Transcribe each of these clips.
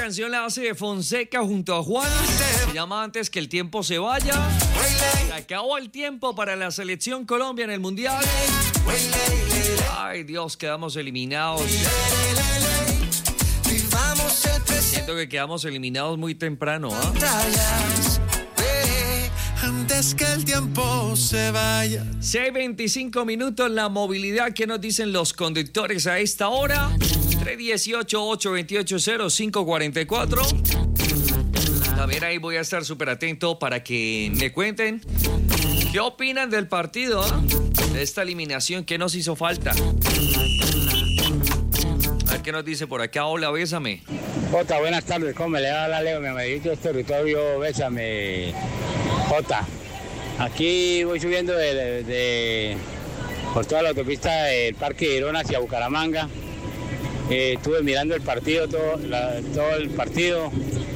canción la hace Fonseca junto a Juan. Se llama Antes que el tiempo se vaya. Se acabó el tiempo para la selección Colombia en el Mundial. Ay, Dios, quedamos eliminados. Siento que quedamos eliminados muy temprano, Antes que el tiempo se vaya. 6:25 minutos, la movilidad. ¿Qué nos dicen los conductores a esta hora? 318-828-0544. También ahí voy a estar súper atento para que me cuenten qué opinan del partido, de esta eliminación, qué nos hizo falta. A ver qué nos dice por acá. Hola, bésame. Jota, buenas tardes. ¿Cómo me le va la Leo? Mi amiguito, es territorio, bésame. Jota, aquí voy subiendo por toda la autopista del Parque de Girón hacia Bucaramanga. Estuve mirando el partido, todo el partido.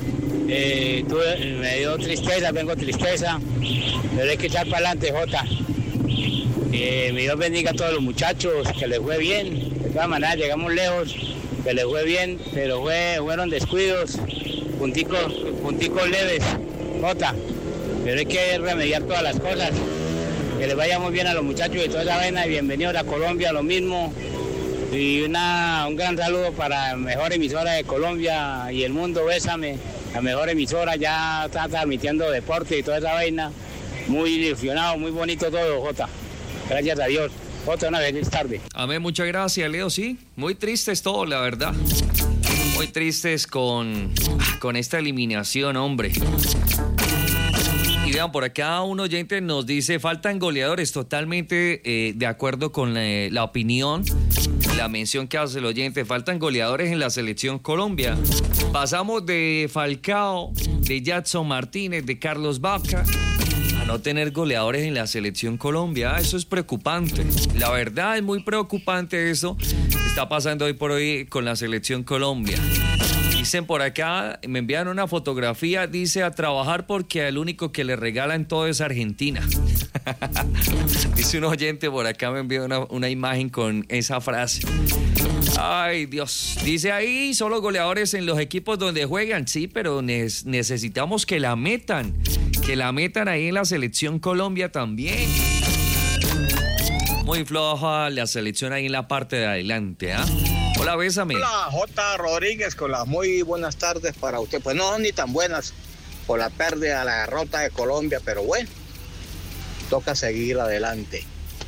Me dio tristeza, tengo tristeza. Pero hay que echar para adelante, Jota. Mi Dios bendiga a todos los muchachos, que les fue bien. De todas maneras, llegamos lejos, que les fue bien, pero fueron descuidos, punticos leves, Jota. Pero hay que remediar todas las cosas. Que les vaya muy bien a los muchachos y toda esa vaina. Y bienvenidos a Colombia, lo mismo. Y un gran saludo para la mejor emisora de Colombia y el mundo, bésame. La mejor emisora, ya está transmitiendo deporte y toda esa vaina. Muy ilusionado, muy bonito todo, Jota. Gracias a Dios. Jota, una feliz tarde. Amén, muchas gracias, Leo. Sí, muy tristes todo, la verdad. Muy tristes con esta eliminación, hombre. Y vean, por acá un oyente nos dice, faltan goleadores. Totalmente de acuerdo con la opinión, la mención que hace el oyente. Faltan goleadores en la selección Colombia. Pasamos de Falcao, de Jadson Martínez, de Carlos Vaca, a no tener goleadores en la selección Colombia. Eso es preocupante. La verdad es muy preocupante eso que está pasando hoy por hoy con la selección Colombia. Dicen por acá, me envían una fotografía, dice a trabajar porque el único que le regalan todo es Argentina. Dice un oyente por acá, me envió una imagen con esa frase. Ay, Dios. Dice ahí, solo goleadores en los equipos donde juegan. Sí, pero necesitamos que la metan ahí en la selección Colombia también. Muy floja la selección ahí en la parte de adelante, ¿ah? Hola, bésame. Hola, J. Rodríguez, con las muy buenas tardes para usted. Pues no, ni tan buenas por la pérdida, la derrota de Colombia, pero bueno, toca seguir adelante.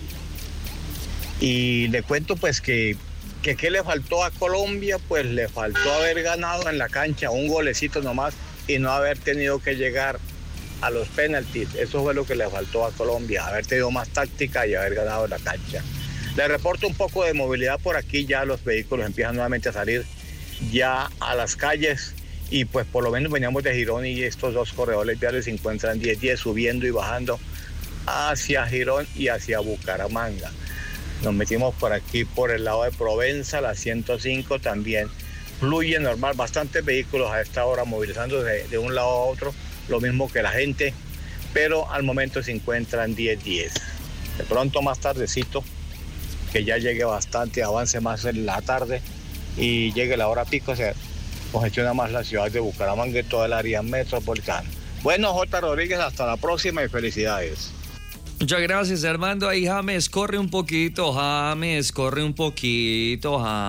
Y le cuento pues que ¿qué le faltó a Colombia? Pues le faltó haber ganado en la cancha un golecito nomás y no haber tenido que llegar a los penaltis. Eso fue lo que le faltó a Colombia, haber tenido más táctica y haber ganado en la cancha. Le reporto un poco de movilidad por aquí, ya los vehículos empiezan nuevamente a salir ya a las calles y pues por lo menos veníamos de Girón y estos dos corredores viales se encuentran 10 subiendo y bajando hacia Girón y hacia Bucaramanga. Nos metimos por aquí por el lado de Provenza, la 105 también fluye normal, bastantes vehículos a esta hora movilizándose de un lado a otro, lo mismo que la gente, pero al momento se encuentran 10. De pronto más tardecito, que ya llegue bastante, avance más en la tarde y llegue la hora pico, se congestiona más la ciudad de Bucaramanga y toda el área metropolitana. Bueno, J. Rodríguez, hasta la próxima y felicidades. Muchas gracias, Armando. Ahí James, corre un poquito, James. Si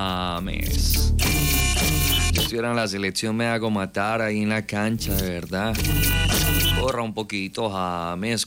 estuviera en la selección me hago matar ahí en la cancha, de verdad. Corra un poquito, James.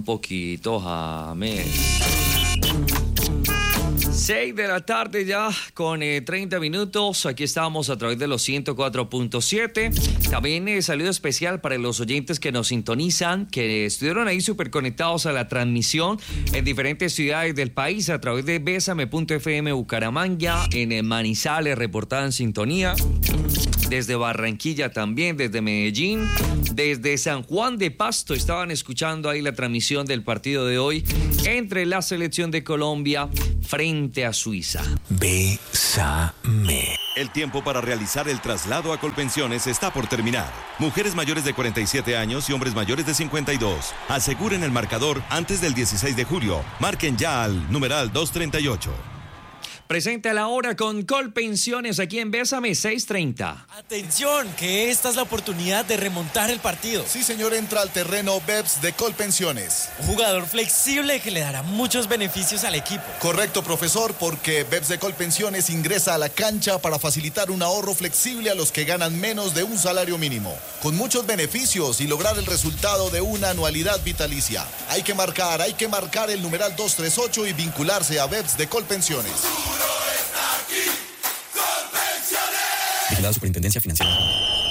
6 de la tarde ya con 30 minutos. Aquí estamos a través de los 104.7. También saludo especial para los oyentes que nos sintonizan, que estuvieron ahí súper conectados a la transmisión en diferentes ciudades del país a través de Bésame.fm Bucaramanga, en Manizales reportada en sintonía, desde Barranquilla también, desde Medellín, desde San Juan de Pasto estaban escuchando ahí la transmisión del partido de hoy entre la selección de Colombia frente a Suiza. Bésame. El tiempo para realizar el traslado a Colpensiones está por terminar. Mujeres mayores de 47 años y hombres mayores de 52. Aseguren el marcador antes del 16 de julio. Marquen ya al numeral 238. Presente a la hora con Colpensiones aquí en Bésame 6:30. Atención, que esta es la oportunidad de remontar el partido. Sí, señor, entra al terreno BEPS de Colpensiones. Un jugador flexible que le dará muchos beneficios al equipo. Correcto, profesor, porque BEPS de Colpensiones ingresa a la cancha para facilitar un ahorro flexible a los que ganan menos de un salario mínimo, con muchos beneficios y lograr el resultado de una anualidad vitalicia. Hay que marcar el numeral 238 y vincularse a BEPS de Colpensiones. Vigilado Superintendencia Financiera.